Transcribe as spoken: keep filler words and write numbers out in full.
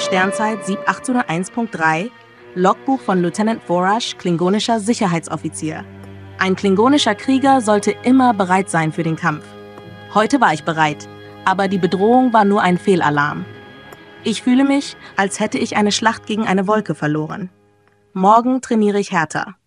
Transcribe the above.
Sternzeit sieb achthunderteins Punkt drei, Logbuch von Lieutenant Vorash, klingonischer Sicherheitsoffizier. Ein klingonischer Krieger sollte immer bereit sein für den Kampf. Heute war ich bereit, aber die Bedrohung war nur ein Fehlalarm. Ich fühle mich, als hätte ich eine Schlacht gegen eine Wolke verloren. Morgen trainiere ich härter.